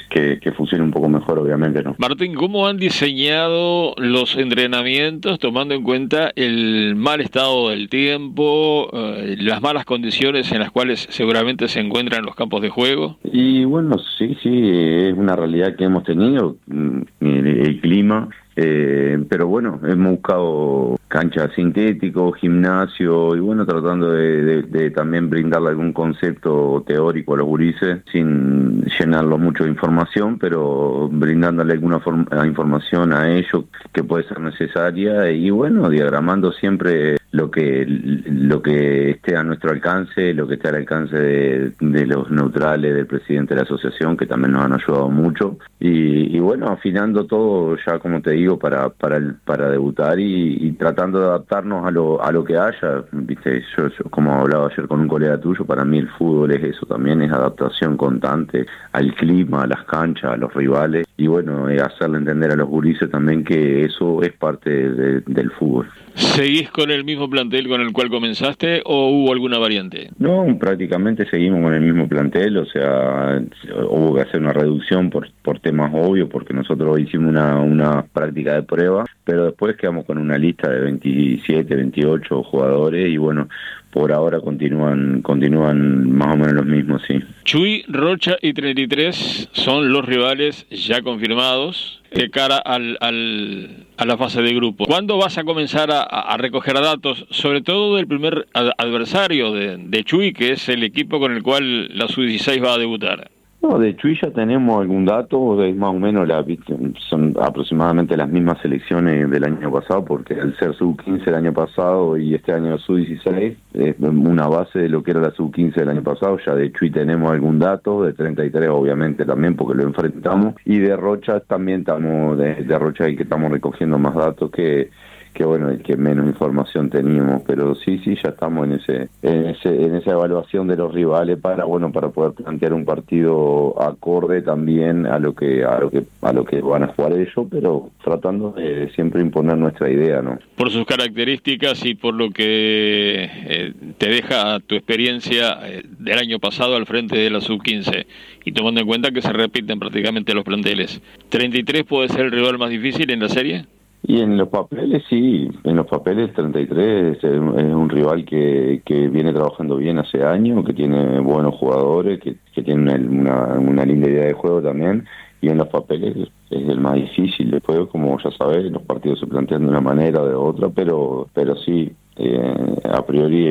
que funcione un poco mejor, obviamente, ¿no? Martín, ¿cómo han diseñado los entrenamientos tomando en cuenta el mal estado del tiempo, las malas condiciones en las cuales seguramente se encuentran los campos de juego? Y bueno, sí, es una realidad que hemos tenido, el clima. Pero bueno, hemos buscado canchas sintéticos, gimnasio y bueno, tratando de también brindarle algún concepto teórico a los gurises sin llenarlo mucho de información, pero brindándole alguna información a ellos que puede ser necesaria y bueno, diagramando siempre lo que esté a nuestro alcance, lo que esté al alcance de los neutrales, del presidente de la asociación, que también nos han ayudado mucho y bueno, afinando todo ya, como te digo, para debutar y tratando de adaptarnos a lo que haya, viste, yo como hablaba ayer con un colega tuyo, para mí el fútbol es eso también, es adaptación constante al clima, a las canchas, a los rivales y bueno, hacerle entender a los gurises también que eso es parte del fútbol. ¿Seguís con el mismo plantel con el cual comenzaste o hubo alguna variante? No, prácticamente seguimos con el mismo plantel, o sea, hubo que hacer una reducción por temas obvios, porque nosotros hicimos una práctica de prueba, pero después quedamos con una lista de 27, 28 jugadores y bueno, por ahora continúan más o menos los mismos, sí. Chuy, Rocha y 33 son los rivales ya confirmados de cara a la fase de grupo. ¿Cuándo vas a comenzar a recoger datos, sobre todo del primer adversario de Chuy, que es el equipo con el cual la Sub-16 va a debutar? No, de Chuy ya tenemos algún dato, es más o menos son aproximadamente las mismas selecciones del año pasado, porque al ser Sub-15 el año pasado y este año Sub-16, es una base de lo que era la Sub-15 del año pasado. Ya de Chuy tenemos algún dato, de 33 obviamente también, porque lo enfrentamos, y de Rocha también estamos, de Rocha ahí que estamos recogiendo más datos que bueno, el que menos información teníamos, pero sí, ya estamos en esa evaluación de los rivales para poder plantear un partido acorde también a lo que van a jugar ellos, pero tratando de siempre imponer nuestra idea, ¿no? Por sus características y por lo que te deja tu experiencia del año pasado al frente de la Sub-15 y tomando en cuenta que se repiten prácticamente los planteles, ¿33 puede ser el rival más difícil en la serie? Y en los papeles sí, en los papeles 33 es un rival que viene trabajando bien hace años, que tiene buenos jugadores, que tiene una linda idea de juego también, y en los papeles es el más difícil. Después, como ya sabés, los partidos se plantean de una manera o de otra, pero sí, a priori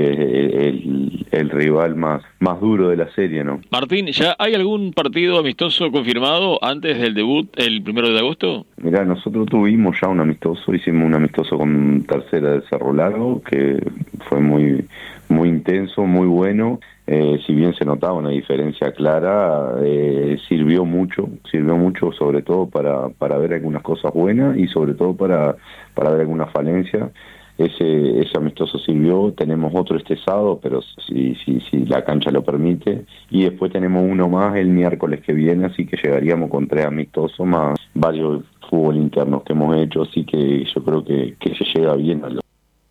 es el rival más duro de la serie, ¿no? Martín, ¿ya hay algún partido amistoso confirmado antes del debut, el 1 de agosto? Mirá, nosotros tuvimos ya un amistoso, hicimos un amistoso con Tercera de Cerro Largo, que fue muy intenso, muy bueno. Si bien se notaba una diferencia clara, sirvió mucho sobre todo para ver algunas cosas buenas y sobre todo para ver algunas falencias. Ese amistoso sirvió, tenemos otro este sábado, pero si la cancha lo permite, y después tenemos uno más el miércoles que viene, así que llegaríamos con 3 amistosos más varios fútbol internos que hemos hecho, así que yo creo que se llega bien a lo.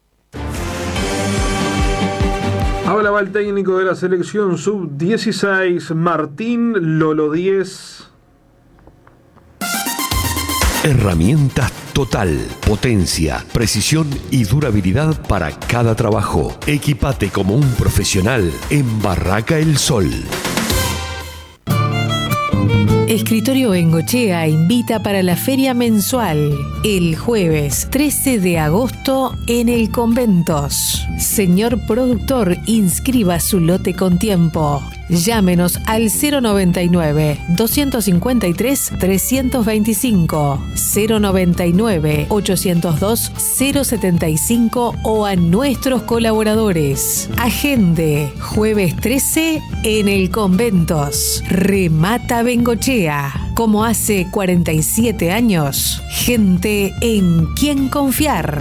Hablaba el técnico de la selección Sub-16, Martín Lolo 10. Herramientas Total, potencia, precisión y durabilidad para cada trabajo. Equipate como un profesional en Barraca El Sol. Escritorio Bengochea invita para la feria mensual el jueves 13 de agosto en el Conventos. Señor productor, inscriba su lote con tiempo. Llámenos al 099-253-325, 099-802-075 o a nuestros colaboradores. Agende, jueves 13 en el Conventos. Remata Bengochea, como hace 47 años. Gente en quien confiar.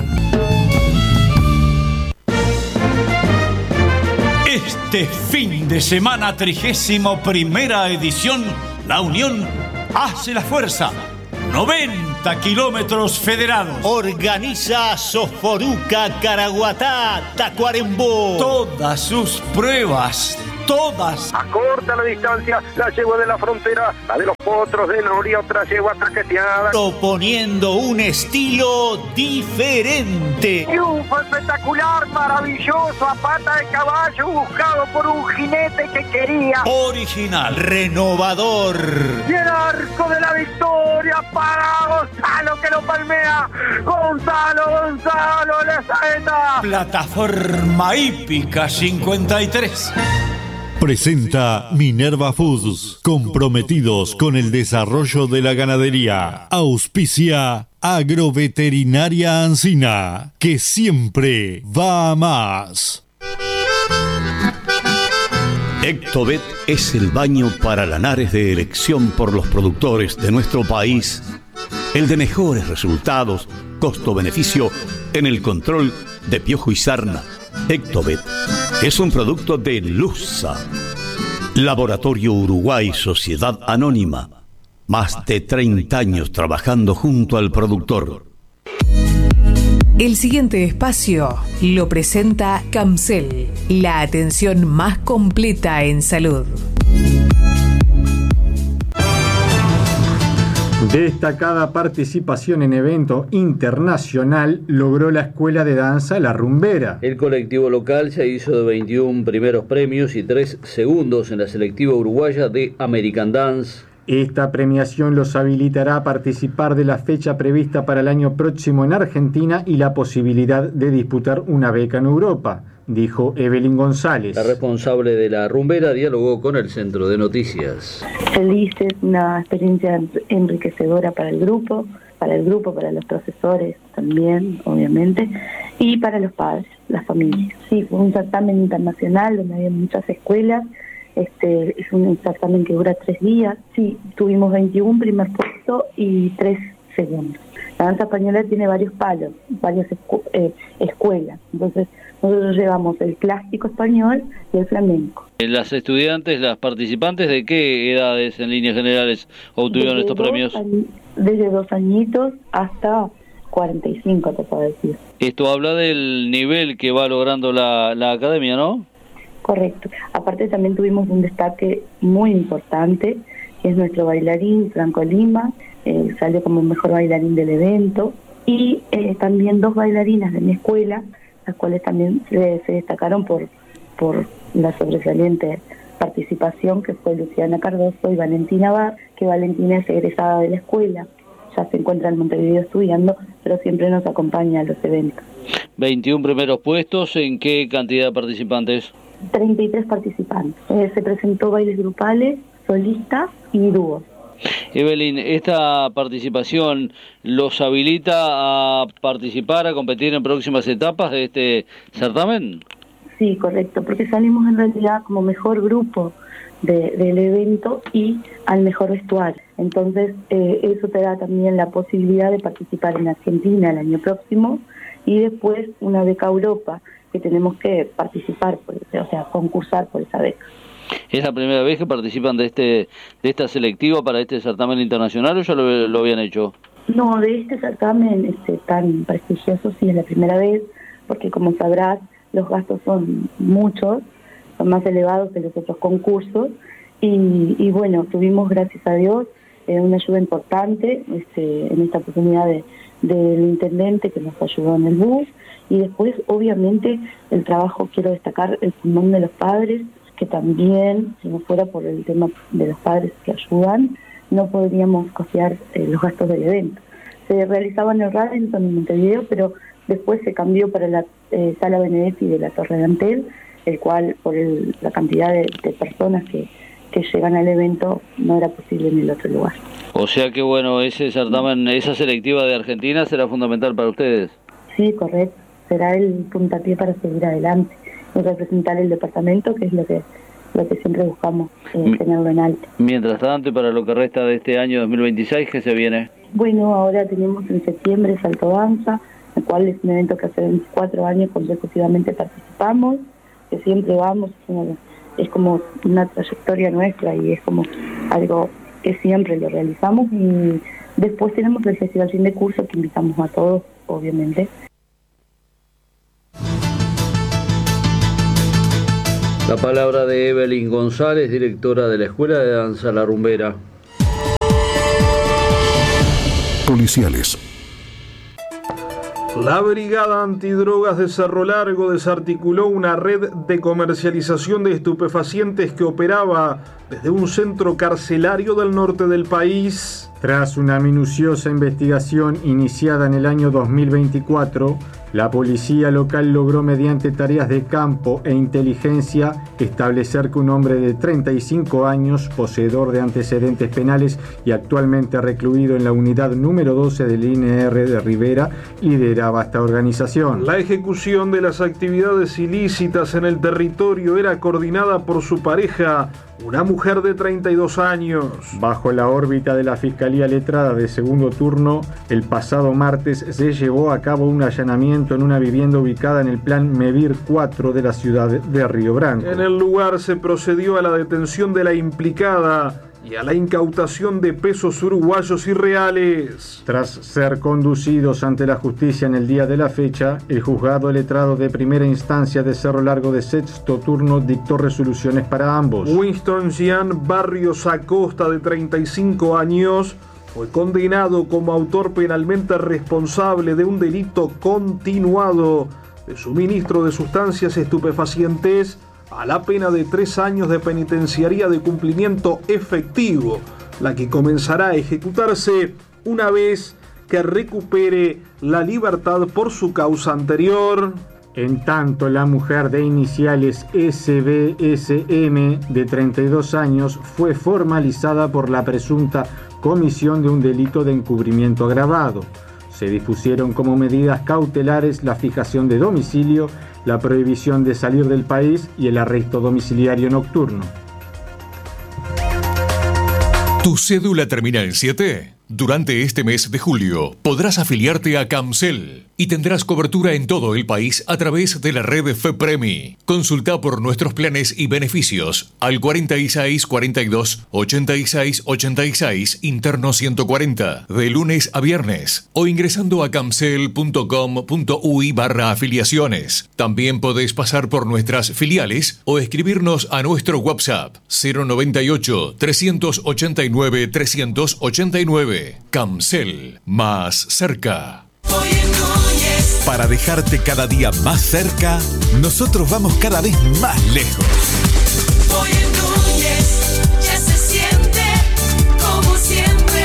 Este fin de semana, 31ª edición, La Unión hace la fuerza. 90 kilómetros federados. Organiza Soforuca, Caraguatá, Tacuarembó. Todas sus pruebas todas. Acorta la distancia, la yegua de la frontera, la de los potros de Noria, otra yegua traqueteada. Proponiendo un estilo diferente. Triunfo espectacular, maravilloso, a pata de caballo, buscado por un jinete que quería. Original, renovador. Y el arco de la victoria para Gonzalo, que lo palmea. Gonzalo, la saeta. Plataforma hípica 53. Presenta Minerva Foods, comprometidos con el desarrollo de la ganadería. Auspicia Agroveterinaria Ancina, que siempre va a más. Ectovet es el baño para lanares de elección por los productores de nuestro país. El de mejores resultados, costo-beneficio en el control de piojo y sarna. Ectovet es un producto de Lusa, Laboratorio Uruguay Sociedad Anónima. Más de 30 años trabajando junto al productor. El siguiente espacio lo presenta Camcel, la atención más completa en salud. Destacada participación en evento internacional logró la Escuela de Danza La Rumbera. El colectivo local se hizo de 21 primeros premios y 3 segundos en la selectiva uruguaya de American Dance. Esta premiación los habilitará a participar de la fecha prevista para el año próximo en Argentina y la posibilidad de disputar una beca en Europa, dijo Evelyn González. La responsable de La Rumbera dialogó con el Centro de Noticias. Feliz, es una experiencia enriquecedora para el grupo, para los profesores también, obviamente, y para los padres, las familias. Sí, fue un certamen internacional donde había muchas escuelas. Es un certamen que dura 3 días. Sí, tuvimos 21 primer puesto y 3 segundos. La danza española tiene varios palos, varias escuelas. Entonces, nosotros llevamos el clásico español y el flamenco. Las estudiantes, las participantes, ¿de qué edades en líneas generales obtuvieron estos premios? Desde 2 añitos hasta 45, te puedo decir. Esto habla del nivel que va logrando la academia, ¿no? Correcto. Aparte también tuvimos un destaque muy importante, que es nuestro bailarín Franco Lima, salió como mejor bailarín del evento, y también 2 bailarinas de mi escuela, las cuales también se destacaron por la sobresaliente participación, que fue Luciana Cardoso y Valentina Bar, que Valentina es egresada de la escuela, ya se encuentra en Montevideo estudiando, pero siempre nos acompaña a los eventos. 21 primeros puestos, ¿en qué cantidad de participantes? 33 participantes. Se presentó bailes grupales, solistas y dúos. Evelyn, ¿esta participación los habilita a participar, a competir en próximas etapas de este certamen? Sí, correcto, porque salimos en realidad como mejor grupo del evento y al mejor vestuario. Entonces, eso te da también la posibilidad de participar en Argentina el año próximo y después una beca a Europa, que tenemos que participar, concursar por esa beca. ¿Es la primera vez que participan de esta selectiva para este certamen internacional o ya lo habían hecho? No, de este certamen tan prestigioso sí es la primera vez, porque como sabrás, los gastos son muchos, son más elevados que los otros concursos, y bueno, tuvimos, gracias a Dios, una ayuda importante en esta oportunidad del intendente que nos ayudó en el bus, y después obviamente el trabajo, quiero destacar el pulmón de los padres, que también, si no fuera por el tema de los padres que ayudan, no podríamos costear los gastos del evento. Se realizaba en el Radisson en Montevideo, pero después se cambió para la Sala Benedetti de la Torre de Antel, el cual por la cantidad de personas que llegan al evento no era posible en el otro lugar. O sea que bueno, ese certamen, esa selectiva de Argentina será fundamental para ustedes. Sí, correcto. Será el puntapié para seguir adelante y representar el departamento, que es lo que siempre buscamos, tenerlo en alto. Mientras tanto, y para lo que resta de este año 2026, ¿qué se viene? Bueno, ahora tenemos en septiembre Salto Danza, el cual es un evento que hace 24 años consecutivamente participamos, que siempre vamos, es como una trayectoria nuestra y es como algo que siempre lo realizamos. Y después tenemos el Festival Fin de Curso, que invitamos a todos, obviamente. La palabra de Evelyn González, directora de la Escuela de Danza La Rumbera. Policiales. La Brigada Antidrogas de Cerro Largo desarticuló una red de comercialización de estupefacientes que operaba desde un centro carcelario del norte del país. Tras una minuciosa investigación iniciada en el año 2024, la policía local logró mediante tareas de campo e inteligencia establecer que un hombre de 35 años, poseedor de antecedentes penales y actualmente recluido en la unidad número 12 del INR de Rivera, lideraba esta organización. La ejecución de las actividades ilícitas en el territorio era coordinada por su pareja, una mujer de 32 años. Bajo la órbita de la Fiscalía Letrada de segundo turno, el pasado martes se llevó a cabo un allanamiento en una vivienda ubicada en el plan Mevir 4 de la ciudad de Río Branco. En el lugar se procedió a la detención de la implicada y a la incautación de pesos uruguayos y reales. Tras ser conducidos ante la justicia en el día de la fecha, el juzgado letrado de primera instancia de Cerro Largo de sexto turno dictó resoluciones para ambos. Winston Jean Barrios Acosta, de 35 años, fue condenado como autor penalmente responsable de un delito continuado de suministro de sustancias estupefacientes a la pena de 3 años de penitenciaría de cumplimiento efectivo, la que comenzará a ejecutarse una vez que recupere la libertad por su causa anterior. En tanto, la mujer de iniciales SBSM, de 32 años, fue formalizada por la presunta comisión de un delito de encubrimiento agravado. Se dispusieron como medidas cautelares la fijación de domicilio, la prohibición de salir del país y el arresto domiciliario nocturno. ¿Tu cédula termina en 7? Durante este mes de julio podrás afiliarte a Camcel y tendrás cobertura en todo el país a través de la red FEPREMI. Consulta por nuestros planes y beneficios al 46 42 86 86 interno 140 de lunes a viernes o ingresando a camcel.com.uy/afiliaciones. También podés pasar por nuestras filiales o escribirnos a nuestro WhatsApp 098 389 389. Camcel, más cerca. Para dejarte cada día más cerca, nosotros vamos cada vez más lejos. Hoy en Núñez ya se siente como siempre.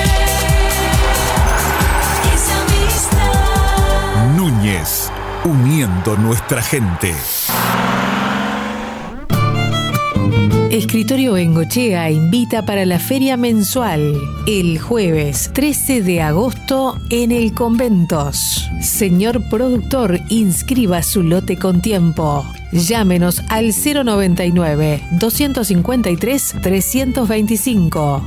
Esa amistad. Núñez, uniendo nuestra gente. Escritorio Bengochea invita para la feria mensual el jueves 13 de agosto en el Conventos. Señor productor, inscriba su lote con tiempo. Llámenos al 099-253-325,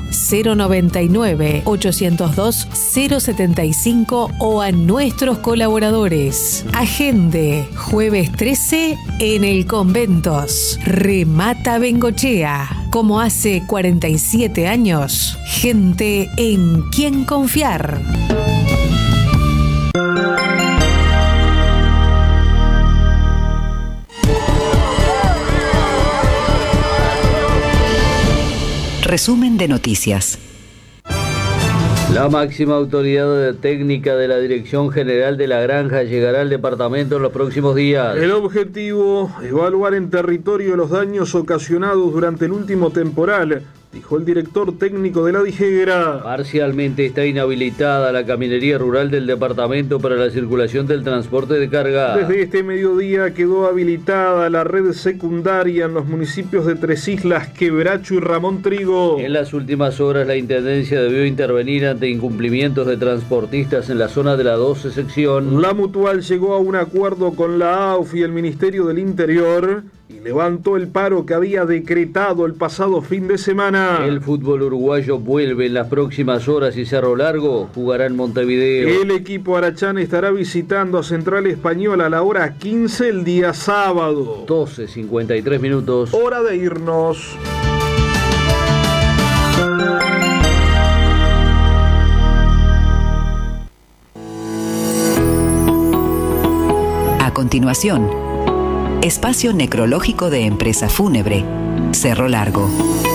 099-802-075 o a nuestros colaboradores. Agende, jueves 13 en el Conventos. Remata Bengochea. Como hace 47 años, gente en quien confiar. Resumen de noticias. La máxima autoridad técnica de la Dirección General de la Granja llegará al departamento en los próximos días. El objetivo, evaluar en territorio los daños ocasionados durante el último temporal, dijo el director técnico de la DIGEGRA. Parcialmente está inhabilitada la caminería rural del departamento para la circulación del transporte de carga. Desde este mediodía quedó habilitada la red secundaria en los municipios de Tres Islas, Quebracho y Ramón Trigo. En las últimas horas la Intendencia debió intervenir ante incumplimientos de transportistas en la zona de la 12 sección. La Mutual llegó a un acuerdo con la AUF y el Ministerio del Interior y levantó el paro que había decretado el pasado fin de semana. El fútbol uruguayo vuelve en las próximas horas y Cerro Largo jugará en Montevideo. El equipo Arachán estará visitando a Central Española a la hora 15 el día sábado. 12:53 minutos. Hora de irnos. A continuación, Espacio necrológico de Empresa Fúnebre, Cerro Largo.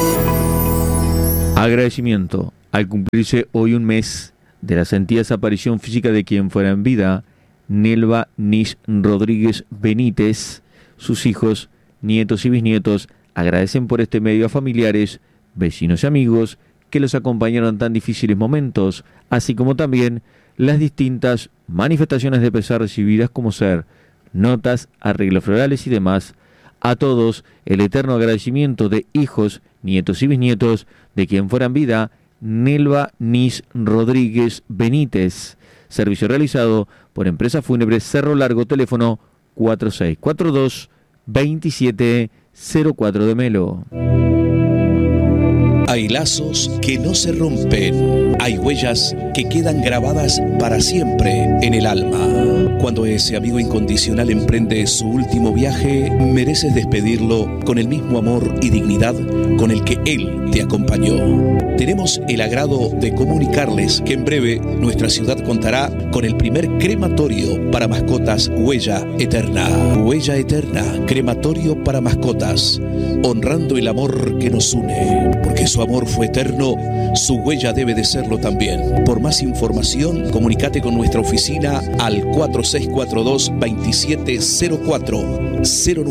Agradecimiento al cumplirse hoy un mes de la sentida desaparición física de quien fuera en vida, Nelva Nis Rodríguez Benítez. Sus hijos, nietos y bisnietos agradecen por este medio a familiares, vecinos y amigos que los acompañaron en tan difíciles momentos, así como también las distintas manifestaciones de pesar recibidas, como ser notas, arreglos florales y demás. A todos el eterno agradecimiento de hijos, nietos y bisnietos de quien fuera en vida, Nelva Nis Rodríguez Benítez. Servicio realizado por Empresa Fúnebre Cerro Largo, teléfono 4642-2704 de Melo. Hay lazos que no se rompen, hay huellas que quedan grabadas para siempre en el alma. Cuando ese amigo incondicional emprende su último viaje, mereces despedirlo con el mismo amor y dignidad con el que él te acompañó. Tenemos el agrado de comunicarles que en breve nuestra ciudad contará con el primer crematorio para mascotas Huella Eterna. Huella Eterna, crematorio para mascotas, honrando el amor que nos une. Porque su amor fue eterno, su huella debe de serlo también. Por más información, comunícate con nuestra oficina al 4642-2704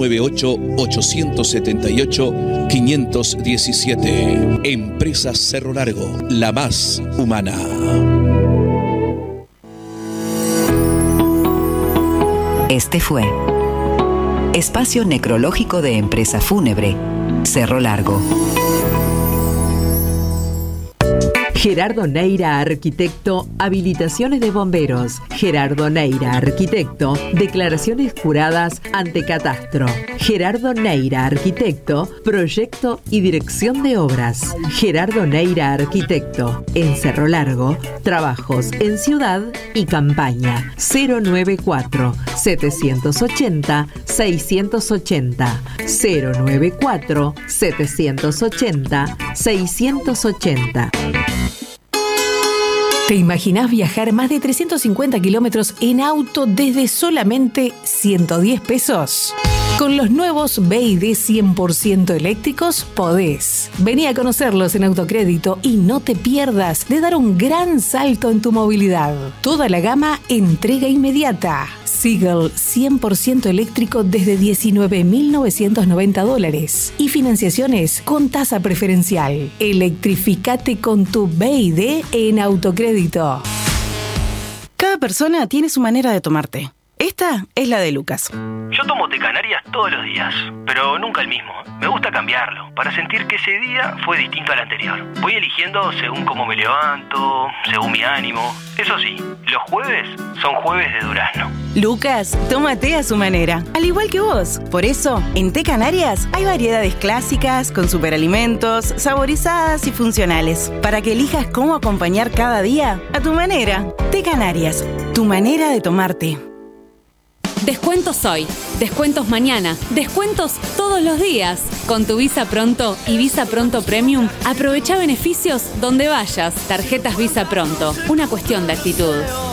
098-878-517. Empresa Cerro Largo, la más humana. Este fue Espacio necrológico de Empresa Fúnebre, Cerro Largo. Gerardo Neira, arquitecto, habilitaciones de bomberos. Gerardo Neira, arquitecto, declaraciones juradas ante catastro. Gerardo Neira, arquitecto, proyecto y dirección de obras. Gerardo Neira, arquitecto, en Cerro Largo, trabajos en ciudad y campaña. 094-780-680. 094-780-680. ¿Te imaginás viajar más de 350 kilómetros en auto desde solamente 110 pesos? Con los nuevos BYD 100% eléctricos podés. Vení a conocerlos en Autocrédito y no te pierdas de dar un gran salto en tu movilidad. Toda la gama entrega inmediata. Seagull 100% eléctrico desde $19.990 y financiaciones con tasa preferencial. Electrificate con tu BYD en Autocrédito. Cada persona tiene su manera de tomar té. Esta es la de Lucas. Yo tomo té Canarias todos los días, pero nunca el mismo. Me gusta cambiarlo, para sentir que ese día fue distinto al anterior. Voy eligiendo según cómo me levanto, según mi ánimo. Eso sí, los jueves son jueves de durazno. Lucas toma té a su manera, al igual que vos. Por eso, en Té Canarias hay variedades clásicas, con superalimentos, saborizadas y funcionales, para que elijas cómo acompañar cada día a tu manera. Té Canarias, tu manera de tomar té. Descuentos hoy, descuentos mañana, descuentos todos los días. Con tu Visa Pronto y Visa Pronto Premium, aprovecha beneficios donde vayas. Tarjetas Visa Pronto, una cuestión de actitud.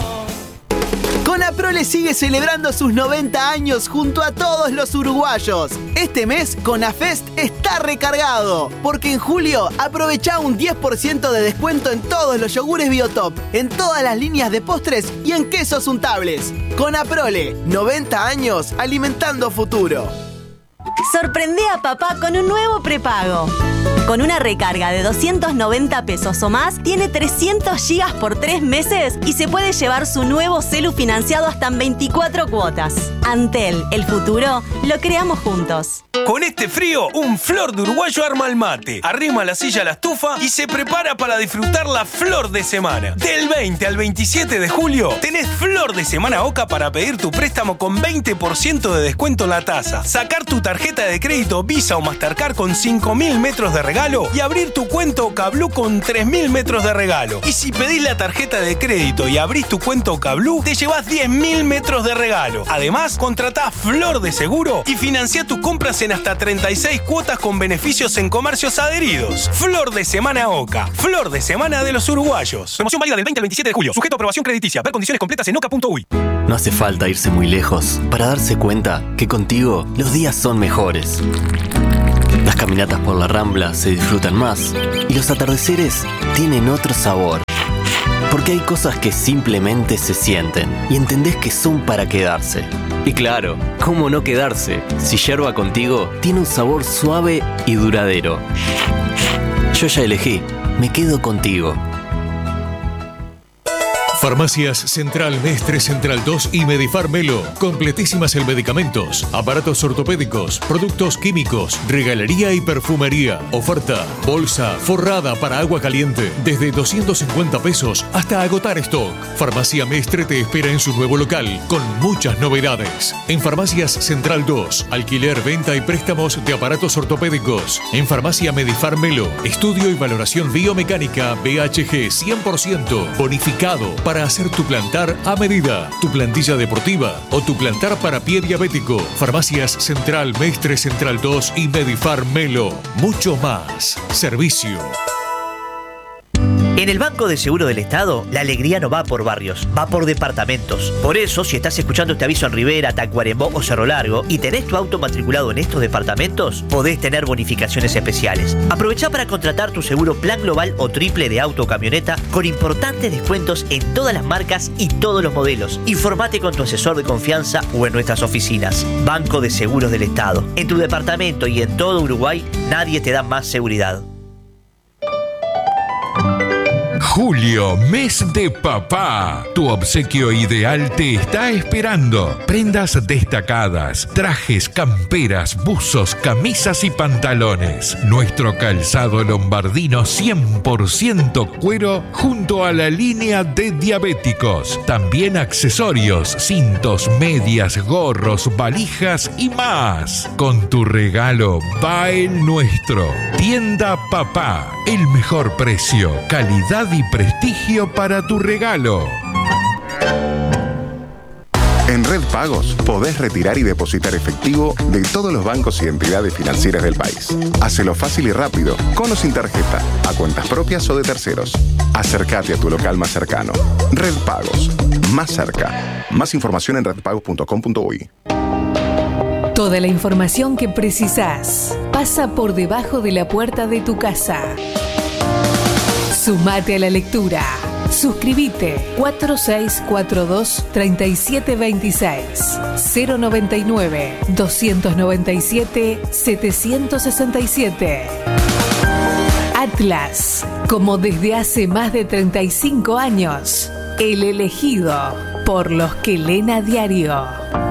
Conaprole sigue celebrando sus 90 años junto a todos los uruguayos. Este mes, Conafest está recargado, porque en julio aprovecha un 10% de descuento en todos los yogures Biotop, en todas las líneas de postres y en quesos untables. Conaprole, 90 años alimentando futuro. Sorprende a papá con un nuevo prepago. Con una recarga de 290 pesos o más, tiene 300 gigas por 3 meses y se puede llevar su nuevo celu financiado hasta en 24 cuotas. Antel, el futuro, lo creamos juntos. Con este frío, un flor de uruguayo arma el mate, arrima la silla a la estufa y se prepara para disfrutar la flor de semana. Del 20 al 27 de julio, tenés Flor de Semana Oca para pedir tu préstamo con 20% de descuento en la tasa, sacar tu tarjeta de crédito Visa o Mastercard con 5.000 metros de regalo y abrir tu cuenta OcaBlue con 3.000 metros de regalo. Y si pedís la tarjeta de crédito y abrís tu cuenta OcaBlue, te llevas 10.000 metros de regalo. Además, contratá Flor de Seguro y financia tus compras en hasta 36 cuotas con beneficios en comercios adheridos. Flor de Semana Oca, Flor de Semana de los uruguayos. Promoción válida del 20 al 27 de julio. Sujeto a aprobación crediticia. Ver condiciones completas en oca.uy. No hace falta irse muy lejos para darse cuenta que contigo los días son mejores. Las caminatas por la Rambla se disfrutan más y los atardeceres tienen otro sabor. Porque hay cosas que simplemente se sienten y entendés que son para quedarse. Y claro, ¿cómo no quedarse si Yerba Contigo tiene un sabor suave y duradero? Yo ya elegí, me quedo contigo. Farmacias Central Mestre, Central 2 y Medifar Melo. Completísimas en medicamentos, aparatos ortopédicos, productos químicos, regalería y perfumería. Oferta, bolsa forrada para agua caliente, desde 250 pesos hasta agotar stock. Farmacia Mestre te espera en su nuevo local, con muchas novedades. En Farmacias Central 2, alquiler, venta y préstamos de aparatos ortopédicos. En Farmacia Medifar Melo, estudio y valoración biomecánica BHG 100%, bonificado para hacer tu plantar a medida, tu plantilla deportiva o tu plantar para pie diabético. Farmacias Central Mestre, Central 2 y Medifar Melo. Mucho más. Servicio. En el Banco de Seguro del Estado, la alegría no va por barrios, va por departamentos. Por eso, si estás escuchando este aviso en Rivera, Tacuarembó o Cerro Largo y tenés tu auto matriculado en estos departamentos, podés tener bonificaciones especiales. Aprovechá para contratar tu seguro plan global o triple de auto o camioneta con importantes descuentos en todas las marcas y todos los modelos. Informate con tu asesor de confianza o en nuestras oficinas. Banco de Seguros del Estado. En tu departamento y en todo Uruguay, nadie te da más seguridad. Julio, mes de papá. Tu obsequio ideal te está esperando. Prendas destacadas, trajes, camperas, buzos, camisas y pantalones. Nuestro calzado lombardino 100% cuero junto a la línea de diabéticos. También accesorios, cintos, medias, gorros, valijas y más. Con tu regalo va el nuestro. Tienda Papá. El mejor precio, calidad y prestigio para tu regalo. En Red Pagos podés retirar y depositar efectivo de todos los bancos y entidades financieras del país. Hacelo fácil y rápido, con o sin tarjeta, a cuentas propias o de terceros. Acércate a tu local más cercano. Red Pagos, más cerca. Más información en redpagos.com.uy. Toda la información que precisás pasa por debajo de la puerta de tu casa. Sumate a la lectura. Suscríbete 4642-3726 099 297 767. Atlas, como desde hace más de 35 años, el elegido por los que leen a diario.